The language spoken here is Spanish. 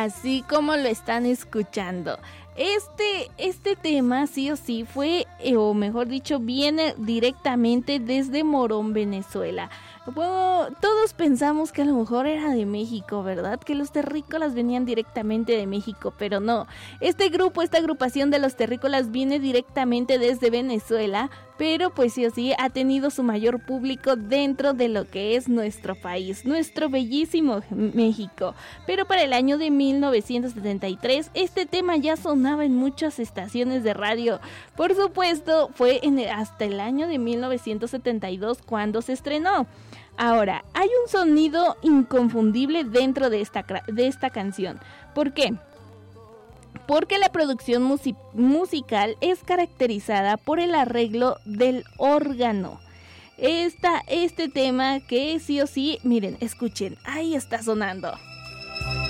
Así como lo están escuchando. Este tema sí o sí fue, o mejor dicho, viene directamente desde Morón, Venezuela. Bueno, todos pensamos que a lo mejor era de México, ¿verdad? Que los terrícolas venían directamente de México, pero no. Esta agrupación de los terrícolas viene directamente desde Venezuela, pero pues sí o sí ha tenido su mayor público dentro de lo que es nuestro país, nuestro bellísimo México. Pero para el año de 1973, este tema ya sonaba en muchas estaciones de radio. Por supuesto, fue hasta el año de 1972 cuando se estrenó. Ahora, hay un sonido inconfundible dentro de esta canción. ¿Por qué? Porque la producción musical es caracterizada por el arreglo del órgano. Este tema que sí o sí, miren, escuchen, ahí está sonando.